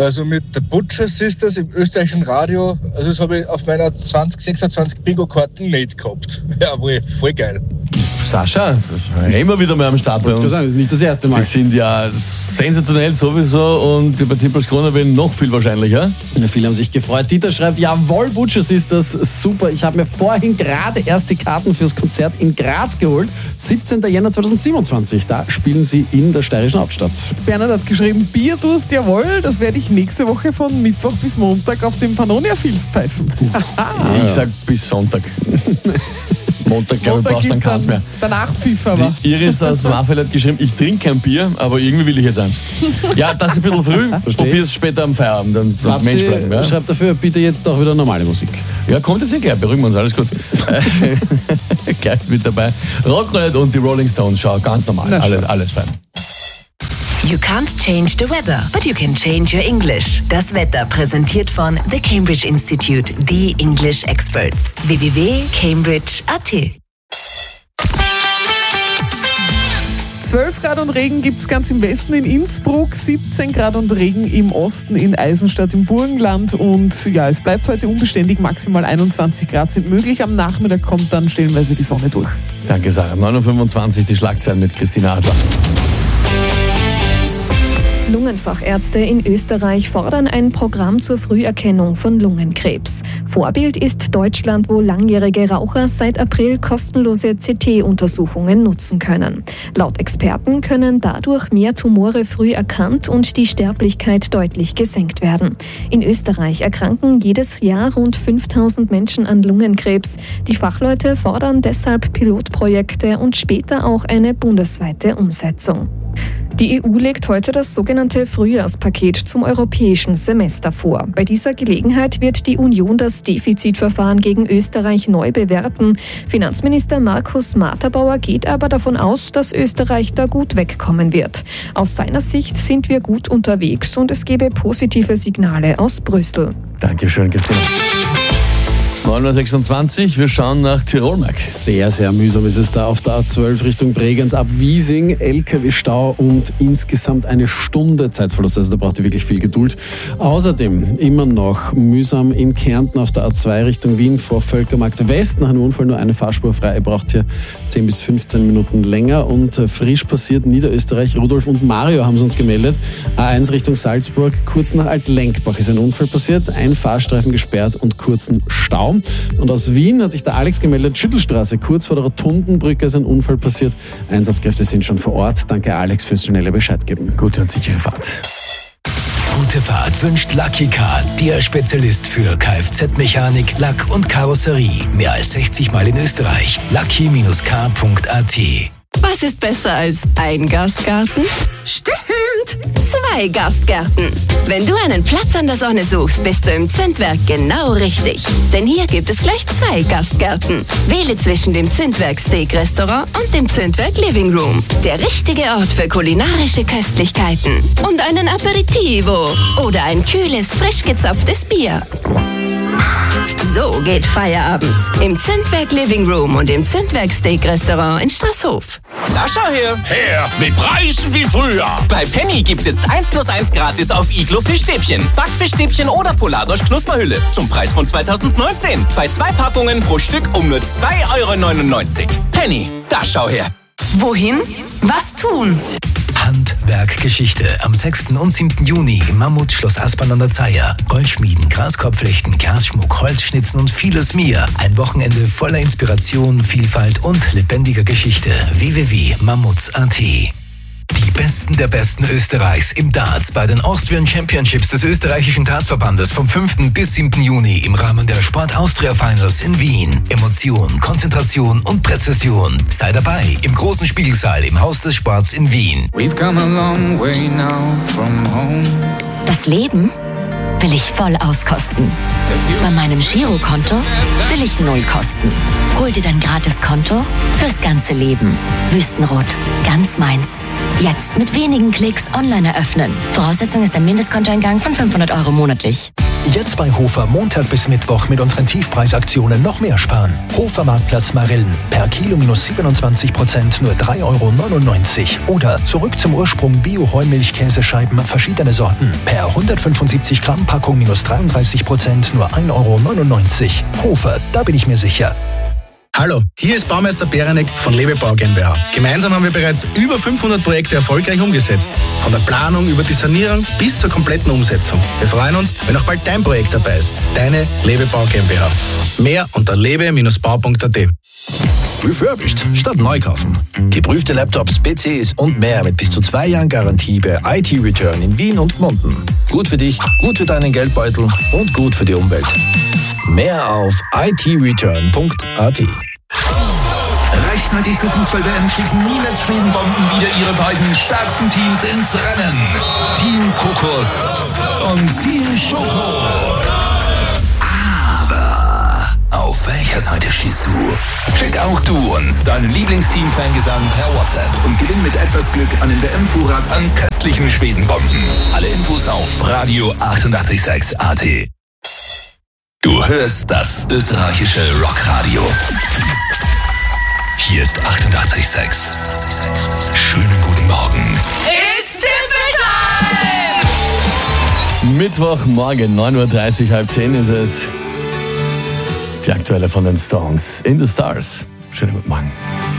Also mit der Butcher Sisters im österreichischen Radio, also das habe ich auf meiner 2026 Bingo-Karten nicht gehabt. Jawohl, voll geil. Sascha, das ist immer wieder mal am Start bei uns. Das ist nicht das erste Mal. Die sind ja sensationell sowieso und bei Tippels Krone werden noch viel wahrscheinlicher. Ja, viele haben sich gefreut. Dieter schreibt, jawohl, Butchers ist das super. Ich habe mir vorhin gerade erst die Karten fürs Konzert in Graz geholt. 17. Jänner 2027. Da spielen sie in der steirischen Hauptstadt. Bernhard hat geschrieben, Bierdurst, jawohl, das werde ich nächste Woche von Mittwoch bis Montag auf dem Pannonia Fields pfeifen. Ich sag bis Sonntag. Montag, glaube ich, brauchst du dann keins mehr. Danach Pfiff aber. Die Iris aus Wafel hat geschrieben, ich trinke kein Bier, aber irgendwie will ich jetzt eins. Ja, das ist ein bisschen früh. Probier es später am Feierabend. Dann Mensch bleiben. Ja? Schreibt dafür bitte jetzt auch wieder normale Musik. Ja, kommt jetzt gleich. Beruhigen wir uns, alles gut. Gleich mit dabei. Rockroulette und die Rolling Stones, schau, ganz normal. Alles fein. You can't change the weather, but you can change your English. Das Wetter präsentiert von The Cambridge Institute, the English Experts. www.cambridge.at 12 Grad und Regen gibt es ganz im Westen in Innsbruck, 17 Grad und Regen im Osten in Eisenstadt im Burgenland und ja, es bleibt heute unbeständig, maximal 21 Grad sind möglich. Am Nachmittag kommt dann stellenweise die Sonne durch. Danke Sarah. 9.25 Uhr die Schlagzeilen mit Christina Adler. Lungenfachärzte in Österreich fordern ein Programm zur Früherkennung von Lungenkrebs. Vorbild ist Deutschland, wo langjährige Raucher seit April kostenlose CT-Untersuchungen nutzen können. Laut Experten können dadurch mehr Tumore früh erkannt und die Sterblichkeit deutlich gesenkt werden. In Österreich erkranken jedes Jahr rund 5000 Menschen an Lungenkrebs. Die Fachleute fordern deshalb Pilotprojekte und später auch eine bundesweite Umsetzung. Die EU legt heute das sogenannte Frühjahrspaket zum europäischen Semester vor. Bei dieser Gelegenheit wird die Union das Defizitverfahren gegen Österreich neu bewerten. Finanzminister Markus Materbauer geht aber davon aus, dass Österreich da gut wegkommen wird. Aus seiner Sicht sind wir gut unterwegs und es gebe positive Signale aus Brüssel. Dankeschön, Christina. 9.26 Uhr, wir schauen nach Tirol, Marc. Sehr, sehr mühsam ist es da auf der A12 Richtung Bregenz ab Wiesing. LKW-Stau und insgesamt eine Stunde Zeitverlust. Also da braucht ihr wirklich viel Geduld. Außerdem immer noch mühsam in Kärnten auf der A2 Richtung Wien vor Völkermarkt West. Nach einem Unfall nur eine Fahrspur frei. Ihr braucht hier 10 bis 15 Minuten länger. Und frisch passiert Niederösterreich. Rudolf und Mario haben es uns gemeldet. A1 Richtung Salzburg. Kurz nach Altlenkbach ist ein Unfall passiert. Ein Fahrstreifen gesperrt und kurzen Stau. Und aus Wien hat sich der Alex gemeldet, Schüttelstraße, kurz vor der Rotundenbrücke ist ein Unfall passiert. Einsatzkräfte sind schon vor Ort. Danke Alex fürs schnelle Bescheid geben. Gute und sichere Fahrt. Gute Fahrt wünscht Lucky Car, der Spezialist für Kfz-Mechanik, Lack und Karosserie. Mehr als 60 Mal in Österreich. lucky-car.at. Was ist besser als ein Gastgarten? Stimmt! 2 Gastgärten. Wenn du einen Platz an der Sonne suchst, bist du im Zündwerk genau richtig. Denn hier gibt es gleich 2 Gastgärten. Wähle zwischen dem Zündwerk Steak Restaurant und dem Zündwerk Living Room. Der richtige Ort für kulinarische Köstlichkeiten. Und einen Aperitivo. Oder ein kühles, frisch gezapftes Bier. So geht Feierabend. Im Zündwerk Living Room und im Zündwerk Steak Restaurant in Straßhof. Da schau her! Her! Mit Preisen wie früher! Bei Penny gibt's jetzt 1+1 gratis auf Iglo Fischstäbchen, Backfischstäbchen oder Polardosch Knusperhülle. Zum Preis von 2019. Bei 2 Packungen pro Stück um nur 2,99 €. Penny, da schau her! Wohin? Was tun? Handwerkgeschichte am 6. und 7. Juni im Mammut Schloss Aspern an der Zeiher. Goldschmieden, Graskorbflechten, Glasschmuck, Holzschnitzen und vieles mehr. Ein Wochenende voller Inspiration, Vielfalt und lebendiger Geschichte. www.mammuts.at. Die Besten der Besten Österreichs im Darts bei den Austrian Championships des österreichischen Dartsverbandes vom 5. bis 7. Juni im Rahmen der Sport Austria Finals in Wien. Emotion, Konzentration und Präzision. Sei dabei im großen Spiegelsaal im Haus des Sports in Wien. We've come a long way now from home. Das Leben will ich voll auskosten. Bei meinem Girokonto will ich 0 kosten. Hol dir dein Gratiskonto fürs ganze Leben. Wüstenrot, ganz meins. Jetzt mit wenigen Klicks online eröffnen. Voraussetzung ist ein Mindestkontoeingang von 500 € monatlich. Jetzt bei Hofer Montag bis Mittwoch mit unseren Tiefpreisaktionen noch mehr sparen. Hofer Marktplatz Marillen. Per Kilo minus 27%, nur 3,99 € Oder zurück zum Ursprung Bio-Heumilch-Käsescheiben, verschiedene Sorten. Per 175 Gramm Packung minus 33%, nur 1,99 €. Hofer, da bin ich mir sicher. Hallo, hier ist Baumeister Beranek von Lebebau GmbH. Gemeinsam haben wir bereits über 500 Projekte erfolgreich umgesetzt. Von der Planung über die Sanierung bis zur kompletten Umsetzung. Wir freuen uns, wenn auch bald dein Projekt dabei ist. Deine Lebebau GmbH. Mehr unter lebe-bau.at. Refurbished statt neu kaufen. Geprüfte Laptops, PCs und mehr mit bis zu 2 Jahren Garantie bei IT Return in Wien und Gmunden. Gut für dich, gut für deinen Geldbeutel und gut für die Umwelt. Mehr auf itreturn.at. Rechtzeitig zur Fußball-WM schicken Niemets Schwedenbomben wieder ihre beiden stärksten Teams ins Rennen. Team Kokos und Team Schoko. Aber auf welcher Seite stehst du? Schick auch du uns deinen Lieblingsteam-Fangesang per WhatsApp und gewinn mit etwas Glück einen WM-Vorrat an köstlichen Schwedenbomben. Alle Infos auf Radio 886 AT. Du hörst das österreichische Rockradio. Hier ist 88,6. Schönen guten Morgen. It's Tippel Time! Mittwochmorgen, 9:30 Uhr, halb 10 ist es. Die aktuelle von den Stones. In the Stars. Schönen guten Morgen.